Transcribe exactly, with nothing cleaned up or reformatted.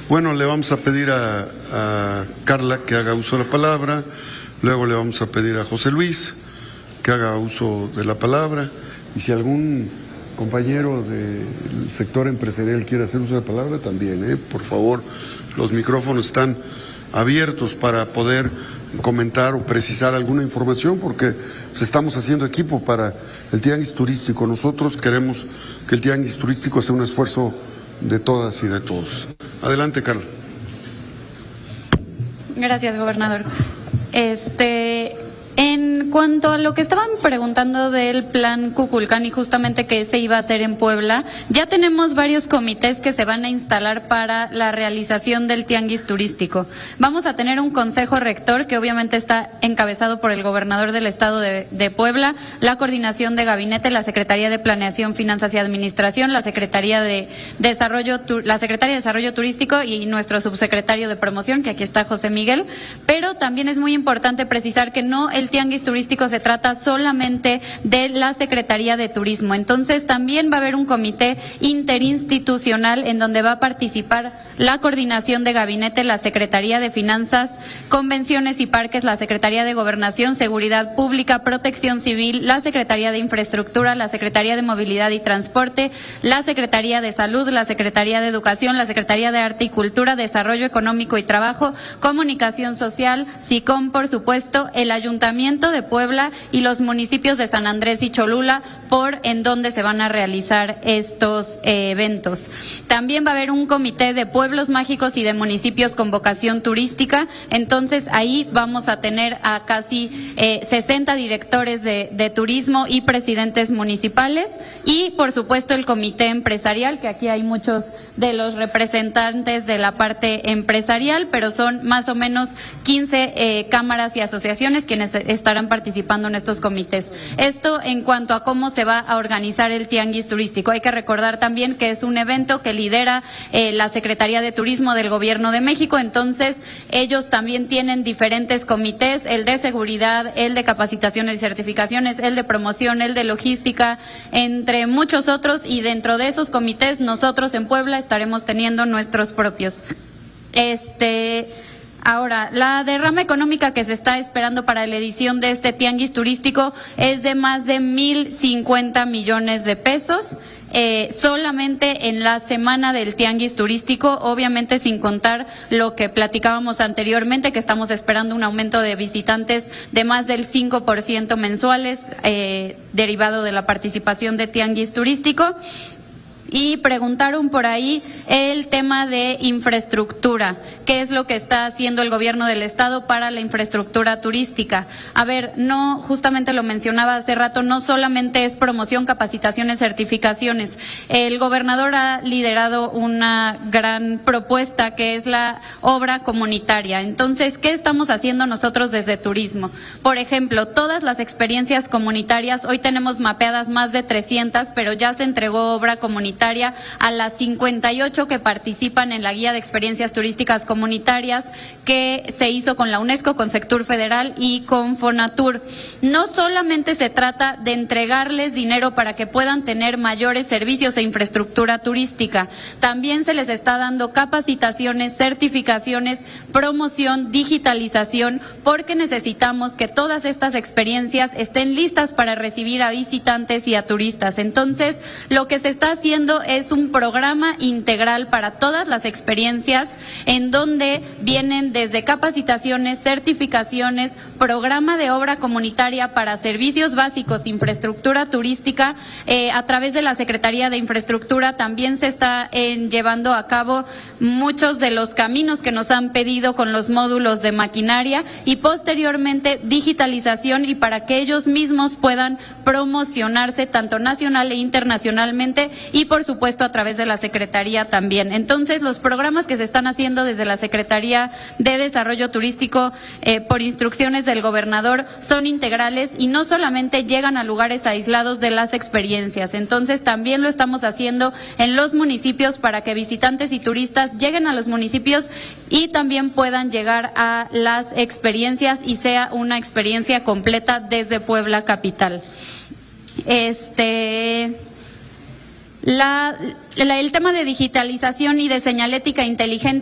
Bueno, le vamos a pedir a, a Carla que haga uso de la palabra, luego le vamos a pedir a José Luis que haga uso de la palabra, y si algún compañero del sector empresarial quiere hacer uso de la palabra también, ¿eh? Por favor, los micrófonos están abiertos para poder comentar o precisar alguna información, porque pues, estamos haciendo equipo para el tianguis turístico. Nosotros queremos que el tianguis turístico sea un esfuerzo de todas y de todos. Adelante, Carla. Gracias, gobernador. Este... En cuanto a lo que estaban preguntando del plan Kukulcán y justamente que se iba a hacer en Puebla, ya tenemos varios comités que se van a instalar para la realización del tianguis turístico. Vamos a tener un consejo rector que obviamente está encabezado por el gobernador del estado de, de Puebla, la coordinación de gabinete, la Secretaría de Planeación, Finanzas y Administración, la Secretaría de Desarrollo, la Secretaría de Desarrollo Turístico y nuestro subsecretario de Promoción, que aquí está José Miguel. Pero también es muy importante precisar que no el El tianguis turístico se trata solamente de la Secretaría de Turismo. Entonces también va a haber un comité interinstitucional en donde va a participar la coordinación de gabinete, la Secretaría de Finanzas, Convenciones y Parques, la Secretaría de Gobernación, Seguridad Pública, Protección Civil, la Secretaría de Infraestructura, la Secretaría de Movilidad y Transporte, la Secretaría de Salud, la Secretaría de Educación, la Secretaría de Arte y Cultura, Desarrollo Económico y Trabajo, Comunicación Social, SICOM, por supuesto, el Ayuntamiento de Puebla y los municipios de San Andrés y Cholula, por en donde se van a realizar estos eh, eventos. También va a haber un comité de pueblos mágicos y de municipios con vocación turística. Entonces ahí vamos a tener a casi eh, sesenta directores de, de turismo y presidentes municipales, y por supuesto el comité empresarial, que aquí hay muchos de los representantes de la parte empresarial, pero son más o menos quince eh, cámaras y asociaciones quienes estarán participando en estos comités. Esto en cuanto a cómo se va a organizar el tianguis turístico. Hay que recordar también que es un evento que lidera eh, la Secretaría de Turismo del Gobierno de México, entonces ellos también tienen diferentes comités, el de seguridad, el de capacitaciones y certificaciones, el de promoción, el de logística, entre muchos otros, y dentro de esos comités nosotros en Puebla estaremos teniendo nuestros propios. Este... Ahora, la derrama económica que se está esperando para la edición de este tianguis turístico es de más de mil cincuenta millones de pesos. Eh, solamente en la semana del tianguis turístico, obviamente sin contar lo que platicábamos anteriormente, que estamos esperando un aumento de visitantes de más del cinco por ciento mensuales, eh, derivado de la participación de tianguis turístico. Y preguntaron por ahí el tema de infraestructura, qué es lo que está haciendo el gobierno del estado para la infraestructura turística. A ver, no, justamente lo mencionaba hace rato, no solamente es promoción, capacitaciones, certificaciones. El gobernador ha liderado una gran propuesta que es la obra comunitaria. Entonces, ¿qué estamos haciendo nosotros desde turismo? Por ejemplo, todas las experiencias comunitarias, hoy tenemos mapeadas más de trescientas, pero ya se entregó obra comunitaria a las cincuenta y ocho que participan en la guía de experiencias turísticas comunitarias que se hizo con la UNESCO, con Sectur Federal y con Fonatur. No solamente se trata de entregarles dinero para que puedan tener mayores servicios e infraestructura turística, también se les está dando capacitaciones, certificaciones, promoción, digitalización, porque necesitamos que todas estas experiencias estén listas para recibir a visitantes y a turistas. Entonces, lo que se está haciendo es un programa integral para todas las experiencias, en donde vienen desde capacitaciones, certificaciones, programa de obra comunitaria para servicios básicos, infraestructura turística. Eh, a través de la Secretaría de Infraestructura también se está eh, llevando a cabo muchos de los caminos que nos han pedido con los módulos de maquinaria, y posteriormente digitalización, y para que ellos mismos puedan promocionarse tanto nacional e internacionalmente, y por supuesto a través de la Secretaría también. Entonces, los programas que se están haciendo desde la Secretaría de Desarrollo Turístico eh, por instrucciones del gobernador son integrales y no solamente llegan a lugares aislados de las experiencias. Entonces, también lo estamos haciendo en los municipios para que visitantes y turistas lleguen a los municipios y también puedan llegar a las experiencias y sea una experiencia completa desde Puebla capital. Este... La, la, el tema de digitalización y de señalética inteligente